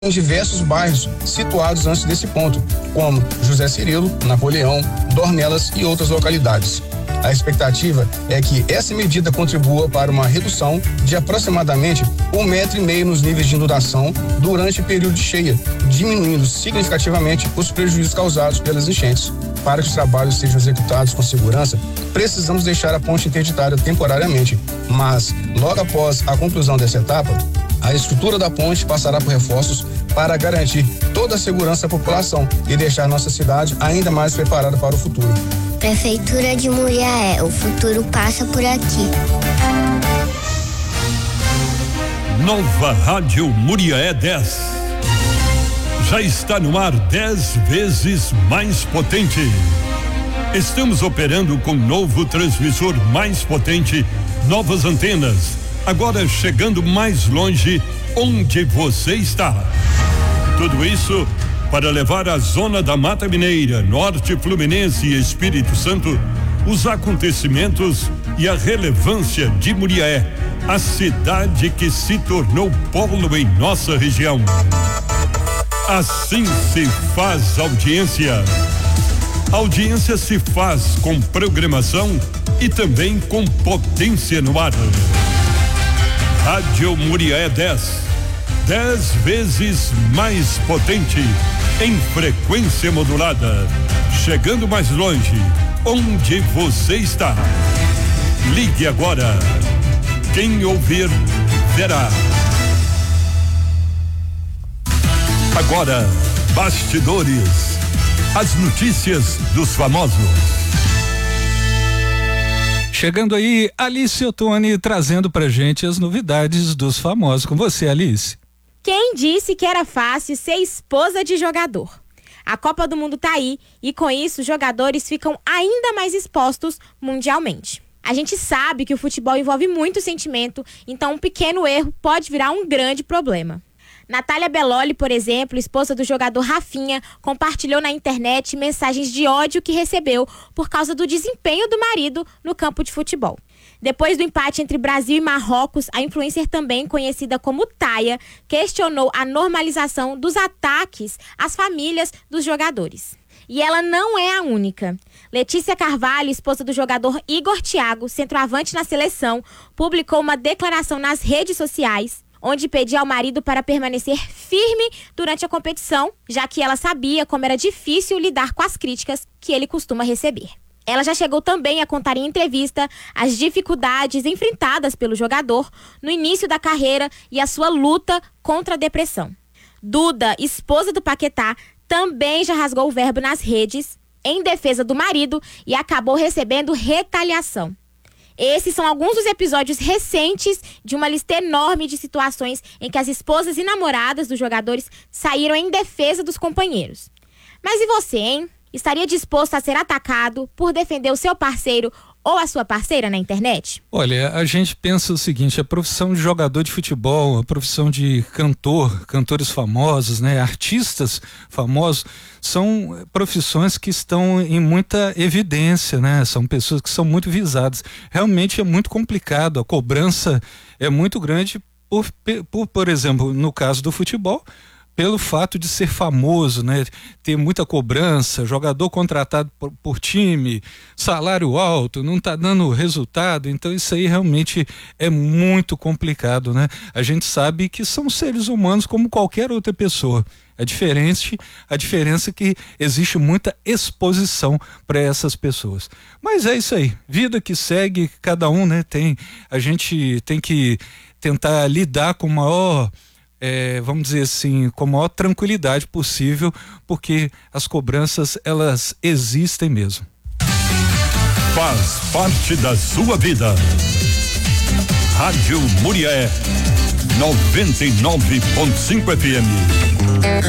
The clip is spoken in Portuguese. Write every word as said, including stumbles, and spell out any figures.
em diversos bairros situados antes desse ponto, como José Cirilo, Napoleão, Dornelas e outras localidades. A expectativa é que essa medida contribua para uma redução de aproximadamente um metro e meio nos níveis de inundação durante o período de cheia, diminuindo significativamente os prejuízos causados pelas enchentes. Para que os trabalhos sejam executados com segurança, precisamos deixar a ponte interditada temporariamente, mas logo após a conclusão dessa etapa, a estrutura da ponte passará por reforços para garantir toda a segurança à população e deixar nossa cidade ainda mais preparada para o futuro. Prefeitura de Muriaé, o futuro passa por aqui. Nova Rádio Muriaé dez. Já está no ar dez vezes mais potente. Estamos operando com novo transmissor mais potente, novas antenas, agora chegando mais longe onde você está. Tudo isso para levar à zona da Mata Mineira, Norte Fluminense e Espírito Santo os acontecimentos e a relevância de Muriaé, a cidade que se tornou polo em nossa região. Assim se faz audiência. Audiência se faz com programação e também com potência no ar. Rádio Muriaé dez, dez vezes mais potente em frequência modulada, chegando mais longe onde você está. Ligue agora. Quem ouvir verá. Agora, bastidores. As notícias dos famosos. Chegando aí, Alice Ottoni trazendo pra gente as novidades dos famosos. Com você, Alice. Quem disse que era fácil ser esposa de jogador? A Copa do Mundo tá aí e com isso os jogadores ficam ainda mais expostos mundialmente. A gente sabe que o futebol envolve muito sentimento, então um pequeno erro pode virar um grande problema. Natália Belloli, por exemplo, esposa do jogador Rafinha, compartilhou na internet mensagens de ódio que recebeu por causa do desempenho do marido no campo de futebol. Depois do empate entre Brasil e Marrocos, a influencer também conhecida como Taya questionou a normalização dos ataques às famílias dos jogadores. E ela não é a única. Letícia Carvalho, esposa do jogador Igor Thiago, centroavante na seleção, publicou uma declaração nas redes sociais onde pedia ao marido para permanecer firme durante a competição, já que ela sabia como era difícil lidar com as críticas que ele costuma receber. Ela já chegou também a contar em entrevista as dificuldades enfrentadas pelo jogador no início da carreira e a sua luta contra a depressão. Duda, esposa do Paquetá, também já rasgou o verbo nas redes em defesa do marido e acabou recebendo retaliação. Esses são alguns dos episódios recentes de uma lista enorme de situações em que as esposas e namoradas dos jogadores saíram em defesa dos companheiros. Mas e você, hein? Estaria disposto a ser atacado por defender o seu parceiro ou a sua parceira na internet? Olha, a gente pensa o seguinte, a profissão de jogador de futebol, a profissão de cantor, cantores famosos, né, artistas famosos, são profissões que estão em muita evidência, né? São pessoas que são muito visadas. Realmente é muito complicado, a cobrança é muito grande por, por, por exemplo, no caso do futebol, pelo fato de ser famoso, né? Ter muita cobrança, jogador contratado por, por time, salário alto, não tá dando resultado, então isso aí realmente é muito complicado, né? A gente sabe que são seres humanos como qualquer outra pessoa. É diferente, a diferença é que existe muita exposição para essas pessoas. Mas é isso aí, vida que segue, cada um, né? Tem, a gente tem que tentar lidar com o maior... É, vamos dizer assim, com a maior tranquilidade possível, porque as cobranças, elas existem mesmo. Faz parte da sua vida. Rádio Muriaé, noventa e nove ponto cinco F M.